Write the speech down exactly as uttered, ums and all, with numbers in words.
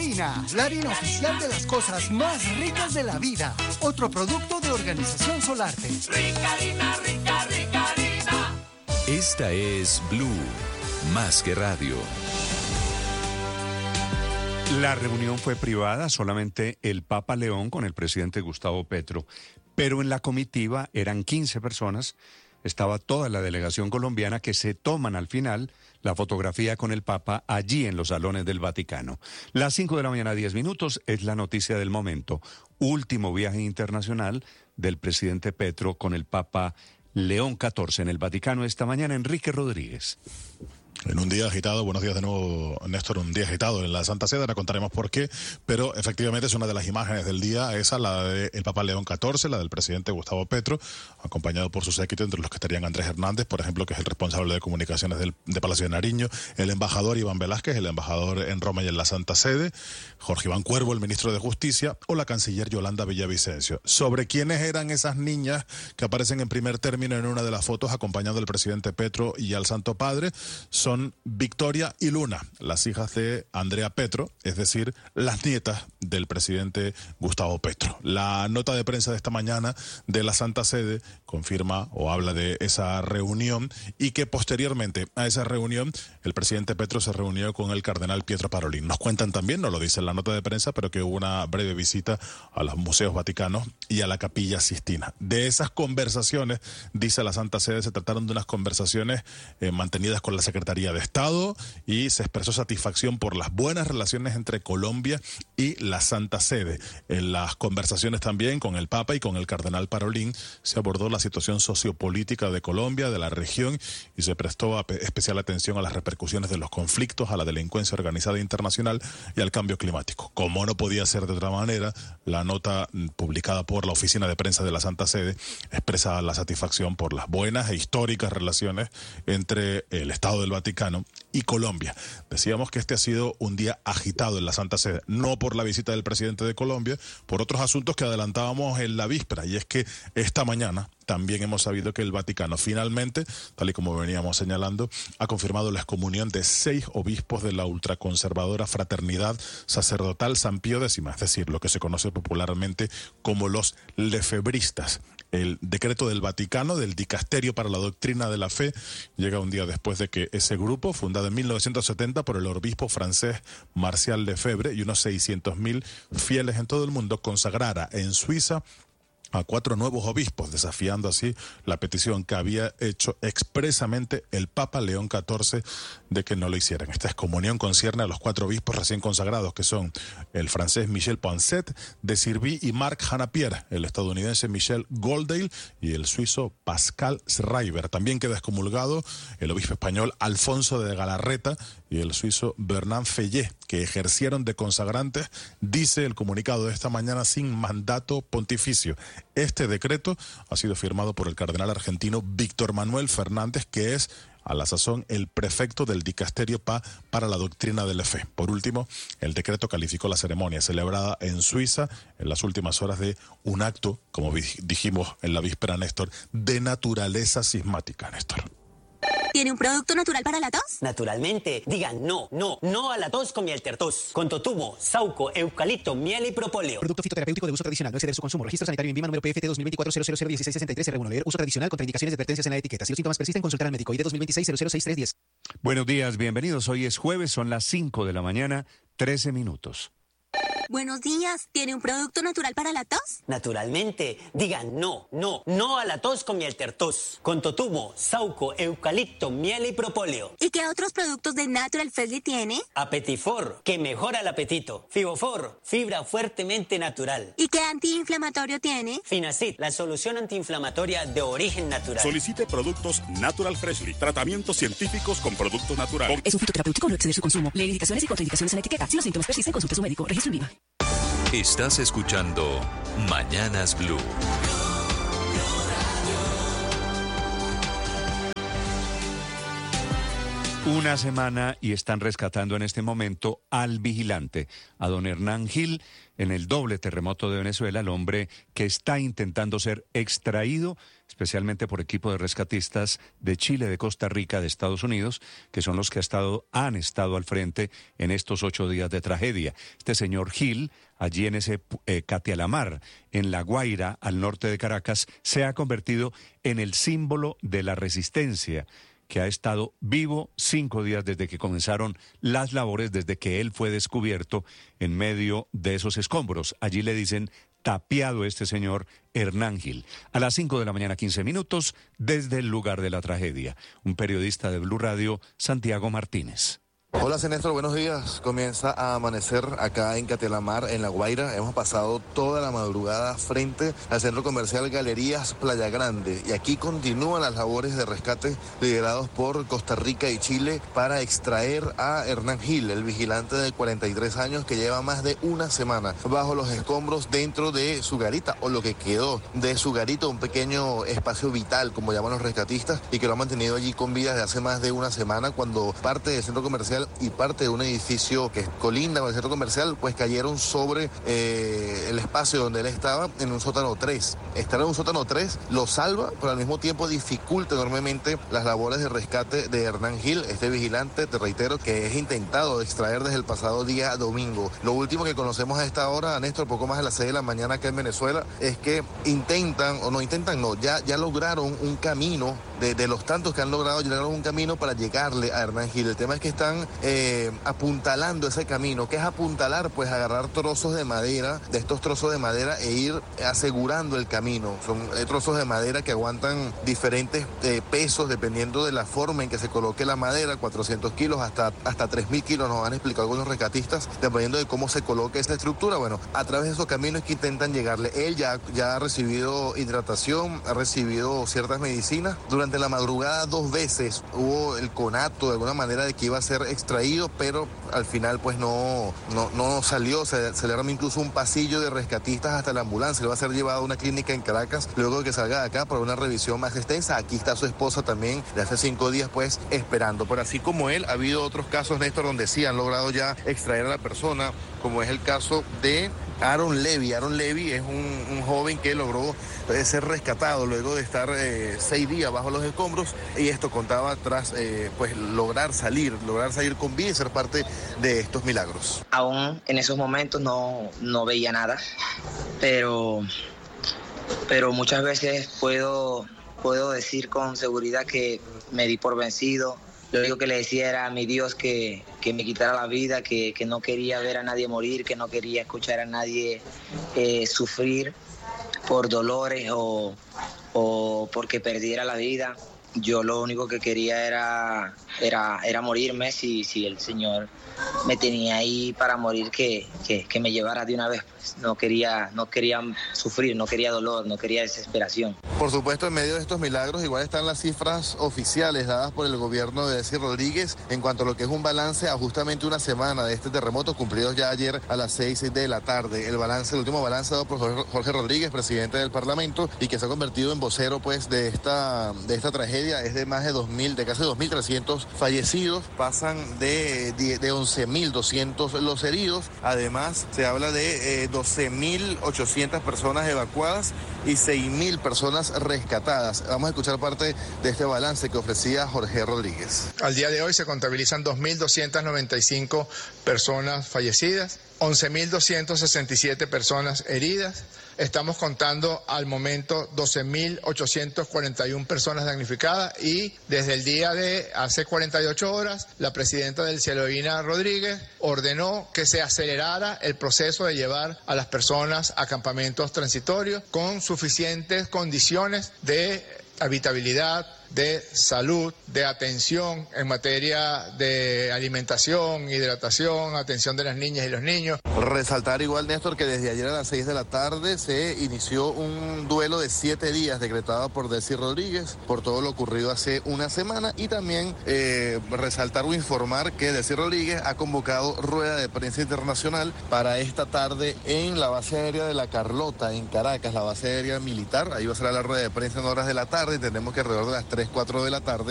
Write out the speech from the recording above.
Rica-Harina, la harina oficial de las cosas más ricas de la vida. Otro producto de Organización Solarte. Rica-Harina, rica, rica-Harina. Esta es Blue, más que radio. La reunión fue privada, solamente el Papa León con el presidente Gustavo Petro, pero en la comitiva eran quince personas, estaba toda la delegación colombiana que se toman al final la fotografía con el Papa allí en los salones del Vaticano. Las cinco de la mañana, diez minutos, es la noticia del momento. Último viaje internacional del presidente Petro con el Papa León catorce en el Vaticano esta mañana. Enrique Rodríguez. En un día agitado, buenos días de nuevo, Néstor, un día agitado en la Santa Sede, ahora contaremos por qué, pero efectivamente es una de las imágenes del día, esa, la del Papa León catorce, la del presidente Gustavo Petro, acompañado por su séquito, entre los que estarían Andrés Hernández, por ejemplo, que es el responsable de comunicaciones del, de Palacio de Nariño, el embajador Iván Velázquez, el embajador en Roma y en la Santa Sede, Jorge Iván Cuervo, el ministro de Justicia, o la canciller Yolanda Villavicencio. Sobre quiénes eran esas niñas que aparecen en primer término en una de las fotos acompañando al presidente Petro y al Santo Padre, son Victoria y Luna, las hijas de Andrea Petro, es decir, las nietas del presidente Gustavo Petro. La nota de prensa de esta mañana de la Santa Sede confirma o habla de esa reunión y que posteriormente a esa reunión el presidente Petro se reunió con el cardenal Pietro Parolin. Nos cuentan también, no lo dice en la nota de prensa, pero que hubo una breve visita a los museos vaticanos y a la Capilla Sistina. De esas conversaciones, dice la Santa Sede, se trataron de unas conversaciones eh, mantenidas con la Secretaría de Estado y se expresó satisfacción por las buenas relaciones entre Colombia y la Santa Sede. En las conversaciones también con el Papa y con el cardenal Parolin se abordó la situación sociopolítica de Colombia, de la región, y se prestó especial atención a las repercusiones de los conflictos, a la delincuencia organizada internacional y al cambio climático. Como no podía ser de otra manera, la nota publicada por la Oficina de Prensa de la Santa Sede expresa la satisfacción por las buenas e históricas relaciones entre el Estado del Vaticano y Colombia. Decíamos que este ha sido un día agitado en la Santa Sede, no por la visita del presidente de Colombia, por otros asuntos que adelantábamos en la víspera, y es que esta mañana también hemos sabido que el Vaticano finalmente, tal y como veníamos señalando, ha confirmado la excomunión de seis obispos de la ultraconservadora Fraternidad Sacerdotal San Pío X, es decir, lo que se conoce popularmente como los lefebristas. El decreto del Vaticano, del Dicasterio para la Doctrina de la Fe, llega un día después de que ese grupo, fundado en mil novecientos setenta por el obispo francés Marcial Lefebvre y unos seiscientos mil fieles en todo el mundo, consagrara en Suiza a cuatro nuevos obispos, desafiando así la petición que había hecho expresamente el Papa León catorce de que no lo hicieran. Esta excomunión concierne a los cuatro obispos recién consagrados, que son el francés Michel Poinsett de Sirví y Marc Hanapierre, el estadounidense Michel Goldale y el suizo Pascal Schreiber. También queda excomulgado el obispo español Alfonso de Galarreta y el suizo Bernard Feyet, que ejercieron de consagrantes, dice el comunicado de esta mañana, sin mandato pontificio. Este decreto ha sido firmado por el cardenal argentino Víctor Manuel Fernández, que es a la sazón el prefecto del Dicasterio Pa para la Doctrina de la Fe. Por último, el decreto calificó la ceremonia celebrada en Suiza en las últimas horas de un acto, como dijimos en la víspera, Néstor, de naturaleza sismática, Néstor. ¿Tiene un producto natural para la tos? Naturalmente. Digan no, no, no a la tos con miel tertos. Con totumo, sauco, eucalipto, miel y propóleo. Producto fitoterapéutico de uso tradicional. No exceder su consumo. Registro sanitario en VIMA número P F T dos mil veinticuatro cero cero cero dieciséis sesenta y tres R uno. Leer uso tradicional. Contraindicaciones y advertencias en la etiqueta. Si los síntomas persisten, consultar al médico. I D dos mil veintiséis cero cero seis tres diez. Buenos días, bienvenidos. Hoy es jueves, son las cinco de la mañana, trece minutos. Buenos días. ¿Tiene un producto natural para la tos? Naturalmente. Digan no, no, no a la tos con miel tertos. Con totumo, sauco, eucalipto, miel y propóleo. ¿Y qué otros productos de Natural Freshly tiene? Apetifor, que mejora el apetito. Fibofor, fibra fuertemente natural. ¿Y qué antiinflamatorio tiene? Finacid, la solución antiinflamatoria de origen natural. Solicite productos Natural Freshly. Tratamientos científicos con productos naturales. Es un fitoterapéutico, no exceder su consumo. Leer indicaciones y contraindicaciones en la etiqueta. Si los síntomas persisten, consulte a su médico. Registro en VIMA. Estás escuchando Mañanas Blue. Una semana y están rescatando en este momento al vigilante, a don Hernán Gil, en el doble terremoto de Venezuela, el hombre que está intentando ser extraído, especialmente por equipo de rescatistas de Chile, de Costa Rica, de Estados Unidos, que son los que ha estado, han estado al frente en estos ocho días de tragedia. Este señor Gil, allí en ese eh, Catialamar, en La Guaira, al norte de Caracas, se ha convertido en el símbolo de la resistencia, que ha estado vivo cinco días desde que comenzaron las labores, desde que él fue descubierto en medio de esos escombros. Allí le dicen tapiado este señor Hernán Gil. A las cinco de la mañana, quince minutos, desde el lugar de la tragedia. Un periodista de Blue Radio, Santiago Martínez. Hola, Néstor, buenos días. Comienza a amanecer acá en Catialamar, en La Guaira. Hemos pasado toda la madrugada frente al centro comercial Galerías Playa Grande. Y aquí continúan las labores de rescate liderados por Costa Rica y Chile para extraer a Hernán Gil, el vigilante de cuarenta y tres años que lleva más de una semana bajo los escombros dentro de su garita, o lo que quedó de su garita, un pequeño espacio vital, como llaman los rescatistas, y que lo han mantenido allí con vida desde hace más de una semana, cuando parte del centro comercial y parte de un edificio que colinda con el centro comercial, pues cayeron sobre eh, el espacio donde él estaba, en un sótano tres. Estar en un sótano tres lo salva, pero al mismo tiempo dificulta enormemente las labores de rescate de Hernán Gil, este vigilante, te reitero, que es intentado extraer desde el pasado día domingo. Lo último que conocemos a esta hora, Néstor, poco más de las seis de la mañana acá en Venezuela, es que intentan, o no intentan, no, ya, ya lograron un camino, de, de los tantos que han logrado, llegaron un camino para llegarle a Hernán Gil. El tema es que están Eh, apuntalando ese camino. ¿Qué es apuntalar? Pues agarrar trozos de madera, de estos trozos de madera, e ir asegurando el camino. Son eh, trozos de madera que aguantan diferentes eh, pesos dependiendo de la forma en que se coloque la madera, cuatrocientos kilos hasta, hasta tres mil kilos, nos han explicado algunos rescatistas, dependiendo de cómo se coloque esta estructura. Bueno, a través de esos caminos que intentan llegarle. Él ya, ya ha recibido hidratación, ha recibido ciertas medicinas. Durante la madrugada dos veces hubo el conato de alguna manera de que iba a ser extraído, pero al final pues no, no, no salió. Se, se le armó incluso un pasillo de rescatistas hasta la ambulancia. Le va a ser llevado a una clínica en Caracas luego de que salga de acá para una revisión más extensa. Aquí está su esposa también de hace cinco días pues esperando. Pero así como él, ha habido otros casos, Néstor, donde sí han logrado ya extraer a la persona, como es el caso de Aaron Levy. Aaron Levy es un, un joven que logró eh, ser rescatado luego de estar eh, seis días bajo los escombros, y esto contaba tras eh, pues lograr salir, lograr salir con vida y ser parte de estos milagros. Aún en esos momentos no, no veía nada, pero, pero muchas veces puedo, puedo decir con seguridad que me di por vencido. Lo único que le decía era a mi Dios que, que me quitara la vida, que, que no quería ver a nadie morir, que no quería escuchar a nadie eh, sufrir por dolores o, o porque perdiera la vida. Yo lo único que quería era, era, era morirme. Si, si el Señor me tenía ahí para morir, que, que, que me llevara de una vez. Pues no quería, no quería sufrir, no quería dolor, no quería desesperación. Por supuesto, en medio de estos milagros igual están las cifras oficiales dadas por el gobierno de Desi Rodríguez en cuanto a lo que es un balance a justamente una semana de este terremoto, cumplidos ya ayer a las seis de la tarde. El balance, el último balance dado por Jorge Rodríguez, presidente del Parlamento, y que se ha convertido en vocero pues de esta, de esta tragedia, es de más de dos mil, de casi dos mil trescientos fallecidos. Pasan de, de, de once mil doscientos los heridos. Además, se habla de eh, doce mil ochocientas personas evacuadas y seis mil personas rescatadas. Vamos a escuchar parte de este balance que ofrecía Jorge Rodríguez. Al día de hoy se contabilizan dos mil doscientas noventa y cinco personas fallecidas, once mil doscientas sesenta y siete personas heridas. Estamos contando al momento doce mil ochocientas cuarenta y una personas damnificadas, y desde el día de hace cuarenta y ocho horas la presidenta del Cielo Divina Rodríguez ordenó que se acelerara el proceso de llevar a las personas a campamentos transitorios con suficientes condiciones de habitabilidad, de salud, de atención en materia de alimentación, hidratación, atención de las niñas y los niños. Resaltar igual, Néstor, que desde ayer a las seis de la tarde se inició un duelo de siete días decretado por Desi Rodríguez por todo lo ocurrido hace una semana, y también eh, resaltar o informar que Desi Rodríguez ha convocado rueda de prensa internacional para esta tarde en la base aérea de La Carlota, en Caracas, la base aérea militar. Ahí va a ser la rueda de prensa en horas de la tarde. Entendemos que alrededor de las tres, cuatro de la tarde